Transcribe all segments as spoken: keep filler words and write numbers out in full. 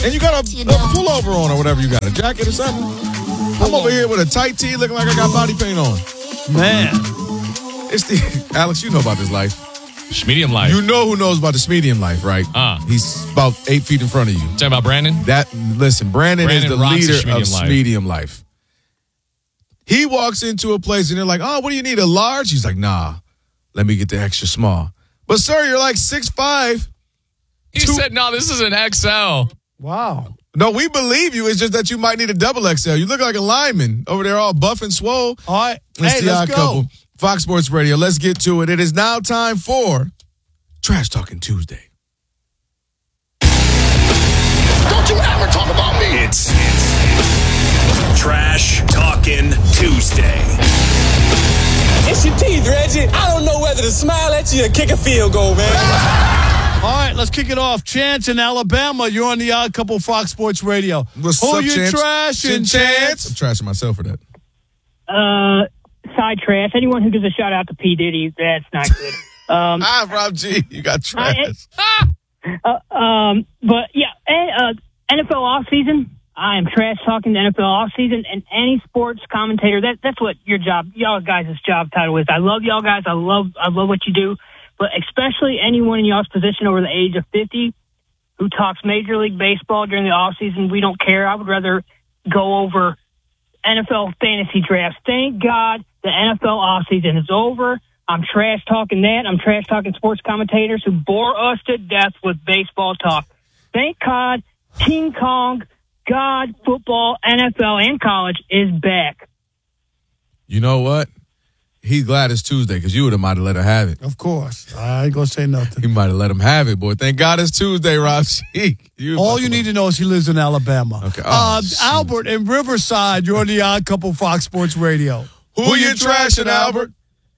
And you got a, a pullover on or whatever you got, a jacket or something. I'm over here with a tight tee looking like I got body paint on. Man. It's the Alex, you know about this life. Schmedium life. You know who knows about the Schmedium life, right? Uh. He's about eight feet in front of you. Talking about Brandon? That Listen, Brandon, Brandon is the rocks leader the of Schmedium life. Schmedium life. He walks into a place and they're like, oh, what do you need, a large? He's like, nah, let me get the extra small. But, sir, you're like six five. He two- said, no, this is an X L. Wow. No, we believe you. It's just that you might need a double X L. You look like a lineman over there all buff and swole. All right. It's hey, the let's Odd go. Couple. Fox Sports Radio. Let's get to it. It is now time for Trash Talking Tuesday. Don't you ever talk about me. It's, it's Trash Talking Tuesday. It's your teeth, Reggie. I don't know whether to smile at you or kick a field goal, man. All right, let's kick it off. Chance in Alabama. You're on the Odd Couple Fox Sports Radio. What's Who up, you Chance? trashing, Chance? I'm trashing myself for that. Uh, side trash. Anyone who gives a shout out to P. Diddy, that's not good. Um, ah, Rob G, you got trash. uh, um, but yeah, uh, N F L offseason. I am trash talking the N F L offseason, and any sports commentator. That that's what your job, y'all guys' job title is. I love y'all guys. I love I love what you do. But especially anyone in y'all's position over the age of fifty who talks Major League Baseball during the offseason, we don't care. I would rather go over N F L fantasy drafts. Thank God the N F L offseason is over. I'm trash talking that. I'm trash talking sports commentators who bore us to death with baseball talk. Thank God King Kong, God, football, N F L, and college is back. You know what? He's glad it's Tuesday because you would have might have let her have it. Of course. I ain't going to say nothing. He might have let him have it, boy. Thank God it's Tuesday, Rob Sheik. You All you need to know is he lives in Alabama. Okay. Oh, uh, Albert in Riverside, you're on the Odd Couple Fox Sports Radio. Who, Who you trashing, Albert?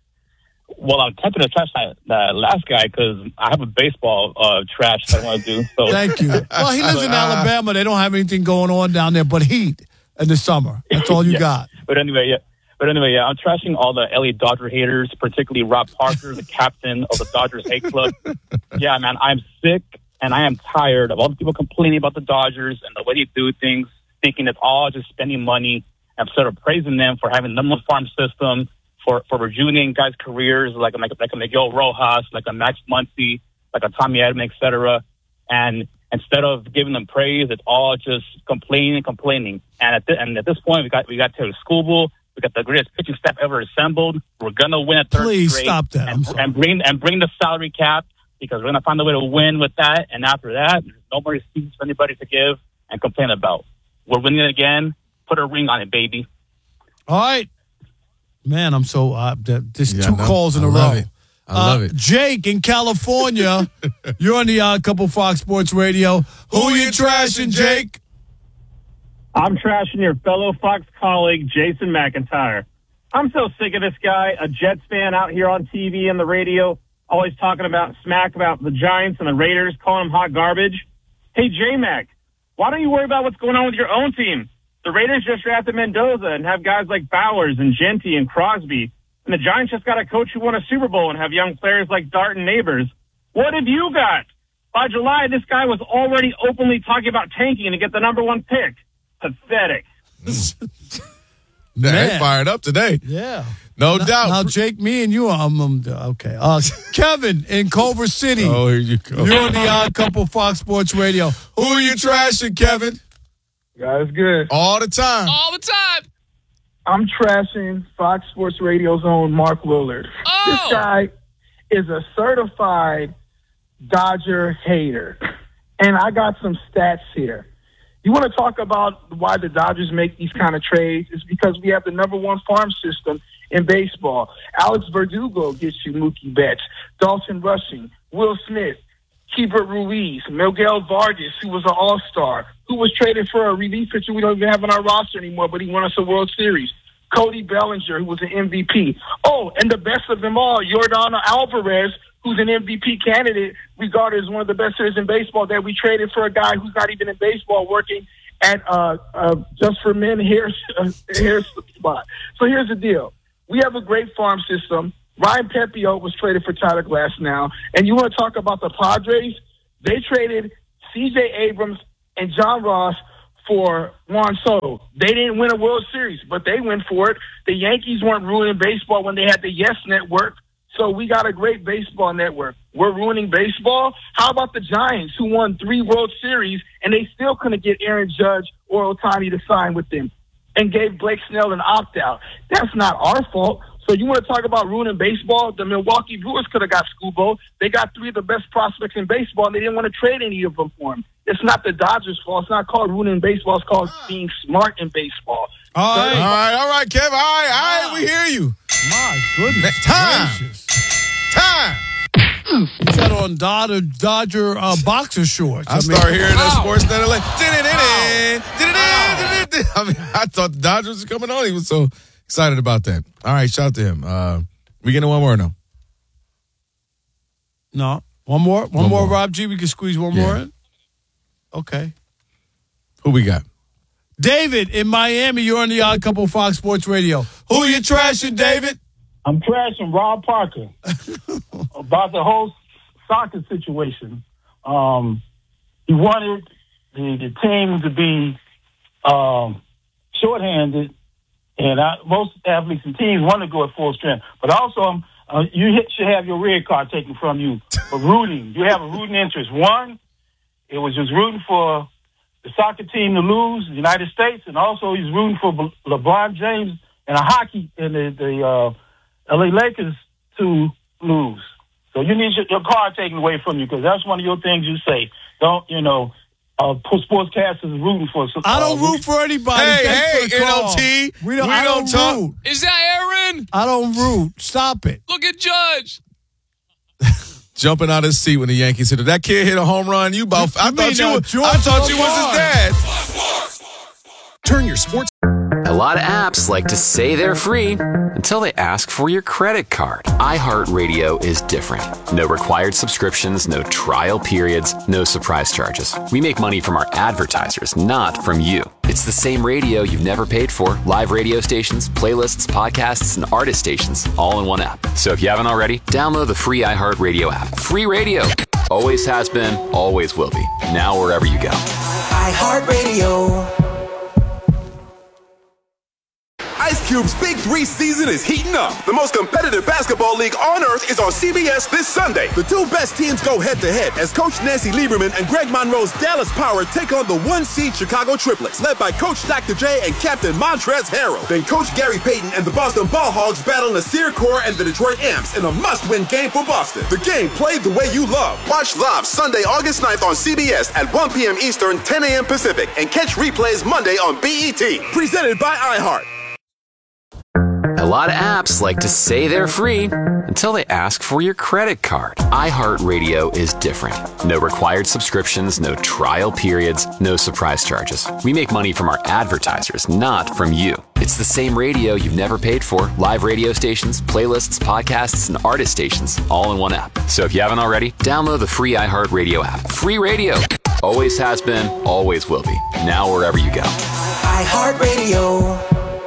Well, I'm tempted to trash that, that last guy because I have a baseball uh, trash that I want to do. So. Thank you. Well, he lives in Alabama. They don't have anything going on down there but heat in the summer. That's all you yeah. got. But anyway, yeah. But anyway, yeah, I'm trashing all the L A Dodger haters, particularly Rob Parker, the captain of the Dodgers hate club. Yeah, man, I'm sick and I am tired of all the people complaining about the Dodgers and the way they do things, thinking it's all just spending money, instead of praising them for having the number one farm system, for, for rejuvenating guys' careers, like a, like a, like a Miguel Rojas, like a Max Muncy, like a Tommy Edman, et cetera. And instead of giving them praise, it's all just complaining and complaining. And at, the, and at this point, we got we got Taylor Skubal. We got the greatest pitching staff ever assembled. We're gonna win a third Please straight. stop that. And, and bring and bring the salary cap because we're gonna find a way to win with that. And after that, there's no more excuses for anybody to give and complain about. We're winning again. Put a ring on it, baby. All right, man. I'm so uh, there's Yeah, two no, calls in I a love row. it. I love uh, it. Jake in California, you're on the Odd Couple Fox Sports Radio. Who, Who you you trashing, Jake? I'm trashing your fellow Fox colleague, Jason McIntyre. I'm so sick of this guy, a Jets fan out here on T V and the radio, always talking about smack about the Giants and the Raiders, calling them hot garbage. Hey, J-Mac, why don't you worry about what's going on with your own team? The Raiders just drafted Mendoza and have guys like Bowers and Genty and Crosby. And the Giants just got a coach who won a Super Bowl and have young players like Dart and Neighbors. What have you got? By July, this guy was already openly talking about tanking to get the number one pick. Pathetic. Man, they fired up today. Yeah. No now, doubt. Now, Jake, me and you, um, um okay. Uh, Kevin in Culver City. Oh, here you go. You're on the Odd Couple Fox Sports Radio. Who are you trashing, Kevin? Guys, good. All the time. All the time. I'm trashing Fox Sports Radio's own Mark Willard. Oh. This guy is a certified Dodger hater. And I got some stats here. You want to talk about why the Dodgers make these kind of trades? It's because we have the number one farm system in baseball. Alex Verdugo gets you Mookie Betts, Dalton Rushing, Will Smith, Keibert Ruiz, Miguel Vargas, who was an all-star, who was traded for a relief pitcher we don't even have on our roster anymore, but he won us a World Series. Cody Bellinger, who was an M V P. Oh, and the best of them all, Yordan Alvarez, who's an M V P candidate, regarded as one of the best hitters in baseball, that we traded for a guy who's not even in baseball, working at uh, uh, Just for Men hair, uh, hair spot. So here's the deal. We have a great farm system. Ryan Pepio was traded for Tyler Glass now. And you want to talk about the Padres? They traded C J Abrams and John Ross for Juan Soto. They didn't win a World Series, but they went for it. The Yankees weren't ruining baseball when they had the Yes Network, so we got a great baseball network. We're ruining baseball? How about the Giants, who won three World Series, and they still couldn't get Aaron Judge or Ohtani to sign with them and gave Blake Snell an opt-out? That's not our fault. So you want to talk about ruining baseball? The Milwaukee Brewers could have got Scubo. They got three of the best prospects in baseball, and they didn't want to trade any of them for him. It's not the Dodgers' fault. It's not called ruining baseball. It's called being smart in baseball. All right, all right, all right, Kev. All right, all right, we hear you. My goodness. Time. Gracious. Time. You got on Dodger, Dodger uh, boxer shorts. I, I mean, start hearing that sports net like, I mean, I thought the Dodgers were coming on. He was so excited about that. All right, shout out to him. Uh, we getting one more or no? No. One more? One, one more, more, Rob G? We can squeeze one yeah. more in? Okay. Who we got? David in Miami. You're on the Odd Couple Fox Sports Radio. Who you trashing, David? I'm trashing Rob Parker about the whole soccer situation. Um, he wanted the, the team to be um, shorthanded, and I, most athletes and teams want to go at full strength. But also, um, uh, you hit, should have your red card taken from you for rooting. You have a rooting interest. One, it was just rooting for the soccer team to lose, the United States, and also he's rooting for LeBron James and a hockey and the, the uh, L A Lakers to lose. So you need your, your card taken away from you, because that's one of your things you say. Don't, you know, uh, sportscasters rooting for. Uh, I don't root for anybody. Hey, Thanks hey, N O T. We don't, we I don't, don't talk. root. Is that Aaron? I don't root. Stop it. Look at Judge. Jumping out of his seat when the Yankees hit it. That kid hit a home run. You about? You I thought you. uh, Was, I thought you was his dad. Turn your sports. A lot of apps like to say they're free until they ask for your credit card. iHeartRadio is different. No required subscriptions, no trial periods, no surprise charges. We make money from our advertisers, not from you. It's the same radio you've never paid for. Live radio stations, playlists, podcasts, and artist stations, all in one app. So if you haven't already, download the free iHeartRadio app. Free radio. Always has been, always will be. Now wherever you go. iHeartRadio. Ice Cube's Big Three season is heating up. The most competitive basketball league on earth is on C B S this Sunday. The two best teams go head-to-head as Coach Nancy Lieberman and Greg Monroe's Dallas Power take on the one-seed Chicago Triplets, led by Coach Doctor J and Captain Montrezl Harrell. Then Coach Gary Payton and the Boston Ball Hogs battle Nasir Kaur and the Detroit Amps in a must-win game for Boston. The game played the way you love. Watch live Sunday, August ninth on C B S at one p.m. Eastern, ten a.m. Pacific, and catch replays Monday on B E T. Presented by iHeart. A lot of apps like to say they're free until they ask for your credit card. iHeartRadio is different. No required subscriptions, no trial periods, no surprise charges. We make money from our advertisers, not from you. It's the same radio you've never paid for. Live radio stations, playlists, podcasts, and artist stations, all in one app. So if you haven't already, download the free iHeartRadio app. Free radio. Always has been, always will be. Now wherever you go. iHeartRadio.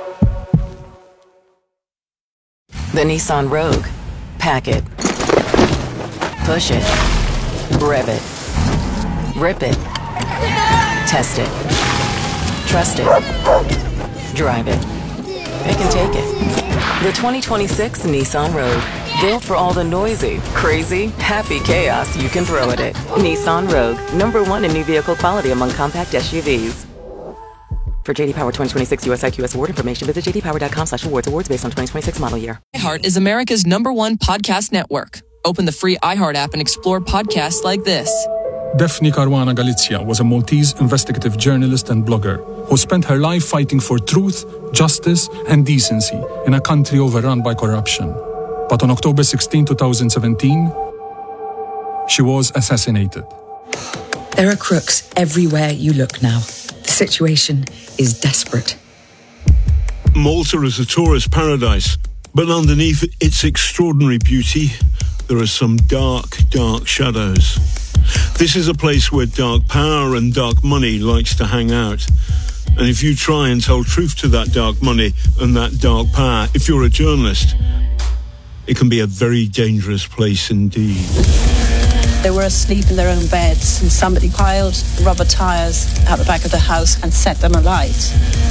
The Nissan Rogue. Pack it. Push it. Rev it. Rip it. Test it. Trust it. Drive it. It can take it. The twenty twenty-six Nissan Rogue. Built for all the noisy, crazy, happy chaos you can throw at it. Nissan Rogue. Number one in new vehicle quality among compact S U Vs. For J D Power twenty twenty-six U S I Q S award information, visit j d power dot com slash awards. Awards based on twenty twenty-six model year. iHeart is America's number one podcast network. Open the free iHeart app and explore podcasts like this. Daphne Caruana Galizia was a Maltese investigative journalist and blogger who spent her life fighting for truth, justice, and decency in a country overrun by corruption. But on October sixteenth, twenty seventeen, she was assassinated. There are crooks everywhere you look now. The situation is desperate. Malta is a tourist paradise, but underneath its extraordinary beauty, there are some dark, dark shadows. This is a place where dark power and dark money likes to hang out. And if you try and tell truth to that dark money and that dark power, if you're a journalist, it can be a very dangerous place indeed. They were asleep in their own beds and somebody piled rubber tires out the back of the house and set them alight.